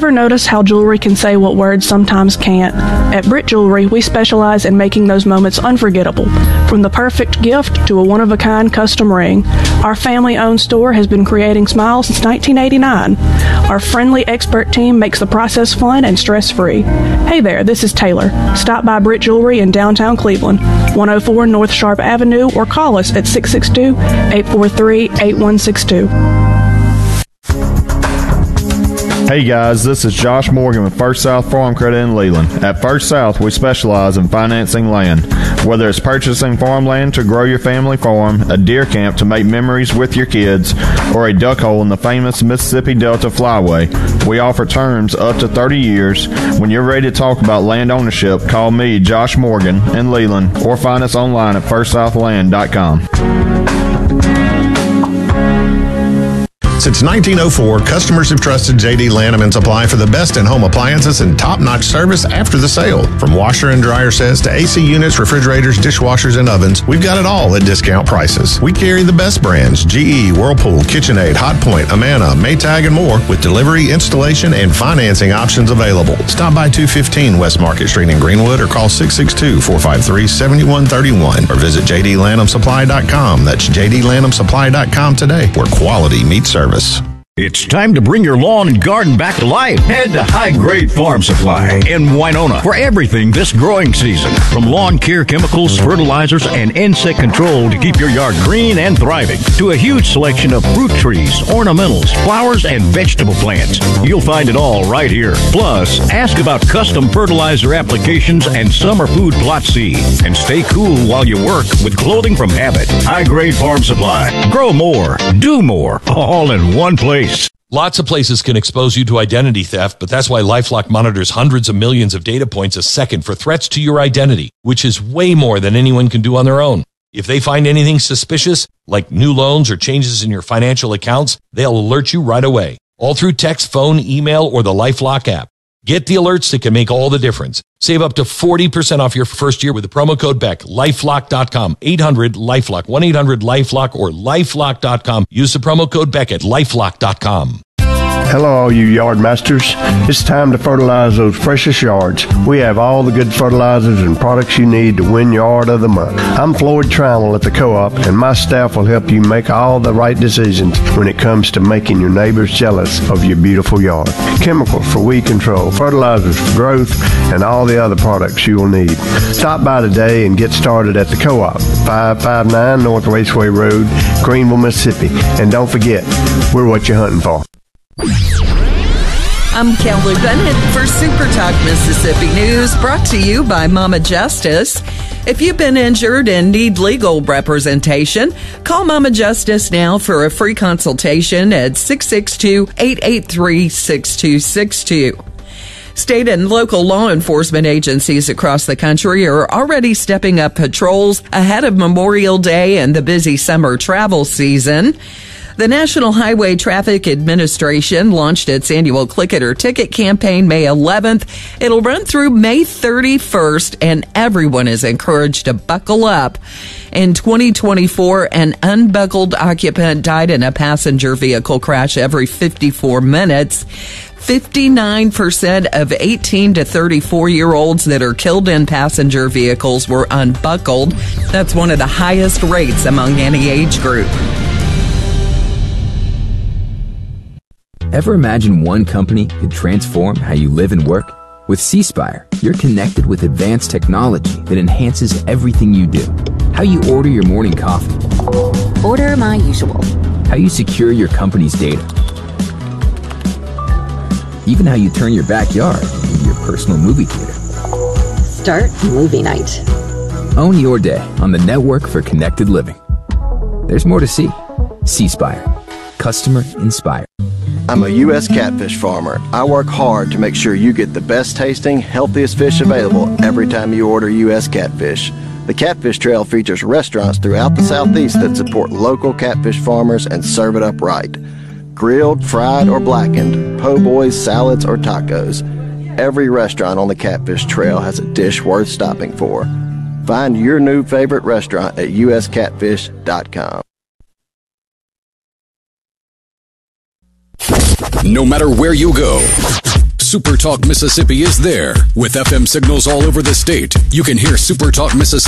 Ever notice how jewelry can say what words sometimes can't? At Britt Jewelry, we specialize in making those moments unforgettable. From the perfect gift to a one-of-a-kind custom ring, our family-owned store has been creating smiles since 1989. Our friendly expert team makes the process fun and stress-free. Hey there, this is Taylor. Stop by Britt Jewelry in downtown Cleveland, 104 North Sharp Avenue, or call us at 662-843-8162. Hey guys, this is Josh Morgan with First South Farm Credit in Leland. At First South, we specialize in financing land. Whether it's purchasing farmland to grow your family farm, a deer camp to make memories with your kids, or a duck hole in the famous Mississippi Delta Flyway, we offer terms up to 30 years. When you're ready to talk about land ownership, call me, Josh Morgan, in Leland, or find us online at firstsouthland.com. Since 1904, customers have trusted J.D. Lanham & Supply for the best in-home appliances and top-notch service after the sale. From washer and dryer sets to AC units, refrigerators, dishwashers, and ovens, we've got it all at discount prices. We carry the best brands, GE, Whirlpool, KitchenAid, Hotpoint, Amana, Maytag, and more, with delivery, installation, and financing options available. Stop by 215 West Market Street in Greenwood or call 662-453-7131 or visit jdlanhamsupply.com. That's jdlanhamsupply.com today, where quality meets service. It's time to bring your lawn and garden back to life. Head to High Grade Farm Supply in Winona for everything this growing season. From lawn care chemicals, fertilizers, and insect control to keep your yard green and thriving, to a huge selection of fruit trees, ornamentals, flowers, and vegetable plants. You'll find it all right here. Plus, ask about custom fertilizer applications and summer food plot seed. And stay cool while you work with clothing from Habit. High Grade Farm Supply. Grow more, do more, all in one place. Lots of places can expose you to identity theft, but that's why LifeLock monitors hundreds of millions of data points a second for threats to your identity, which is way more than anyone can do on their own. If they find anything suspicious, like new loans or changes in your financial accounts, they'll alert you right away, all through text, phone, email, or the LifeLock app. Get the alerts that can make all the difference. Save up to 40% off your first year with the promo code BECK. LifeLock.com, 800-LifeLock, 1-800-LifeLock, or LifeLock.com. Use the promo code BECK at LifeLock.com. Hello, all you yard masters. It's time to fertilize those precious yards. We have all the good fertilizers and products you need to win Yard of the Month. I'm Floyd Trammell at the Co-op, and my staff will help you make all the right decisions when it comes to making your neighbors jealous of your beautiful yard. Chemicals for weed control, fertilizers for growth, and all the other products you will need. Stop by today and get started at the Co-op, 559 North Raceway Road, Greenville, Mississippi. And don't forget, we're what you're hunting for. I'm Kelly Bennett for Super Talk Mississippi News, brought to you by Mama Justice. If you've been injured and need legal representation, call Mama Justice now for a free consultation at 662-883-6262. State and local law enforcement agencies across the country are already stepping up patrols ahead of Memorial Day and the busy summer travel season. The National Highway Traffic Administration launched its annual Click It or Ticket campaign May 11th. It'll run through May 31st, and everyone is encouraged to buckle up. In 2024, an unbuckled occupant died in a passenger vehicle crash every 54 minutes. 59% of 18 to 34-year-olds that are killed in passenger vehicles were unbuckled. That's one of the highest rates among any age group. Ever imagine one company could transform how you live and work? With C-Spire, you're connected with advanced technology that enhances everything you do. How you order your morning coffee. Order my usual. How you secure your company's data. Even how you turn your backyard into your personal movie theater. Start movie night. Own your day on the network for connected living. There's more to see. C-Spire. Customer inspired. I'm a U.S. catfish farmer. I work hard to make sure you get the best tasting, healthiest fish available every time you order U.S. catfish. The Catfish Trail features restaurants throughout the Southeast that support local catfish farmers and serve it up right. Grilled, fried, or blackened, po' boys, salads, or tacos. Every restaurant on the Catfish Trail has a dish worth stopping for. Find your new favorite restaurant at uscatfish.com. No matter where you go, Super Talk Mississippi is there. With FM signals all over the state, you can hear Super Talk Mississippi